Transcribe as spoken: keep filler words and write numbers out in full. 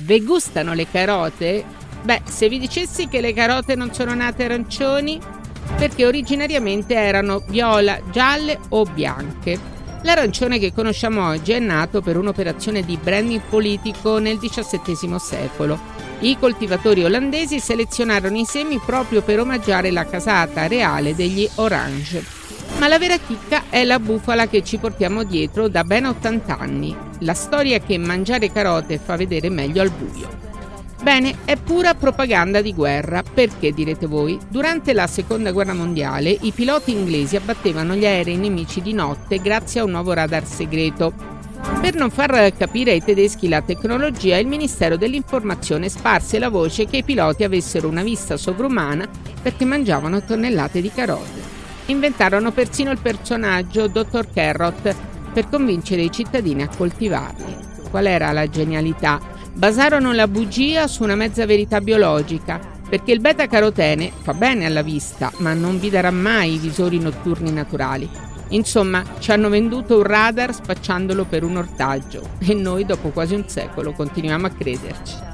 Ve gustano le carote? Beh, se vi dicessi che le carote non sono nate arancioni, perché originariamente erano viola, gialle o bianche. L'arancione che conosciamo oggi è nato per un'operazione di branding politico nel diciassettesimo secolo. I coltivatori olandesi selezionarono i semi proprio per omaggiare la casata reale degli Orange. Ma la vera chicca è la bufala che ci portiamo dietro da ben ottanta anni. La storia che mangiare carote fa vedere meglio al buio. Bene, è pura propaganda di guerra. Perché, direte voi? Durante la seconda guerra mondiale i piloti inglesi abbattevano gli aerei nemici di notte grazie a un nuovo radar segreto. Per non far capire ai tedeschi la tecnologia, il Ministero dell'Informazione sparse la voce che i piloti avessero una vista sovrumana perché mangiavano tonnellate di carote. Inventarono persino il personaggio dottor Carrot per convincere i cittadini a coltivarli. Qual era la genialità? Basarono la bugia su una mezza verità biologica, perché il beta-carotene fa bene alla vista, ma non vi darà mai i visori notturni naturali. Insomma, ci hanno venduto un radar spacciandolo per un ortaggio e noi dopo quasi un secolo continuiamo a crederci.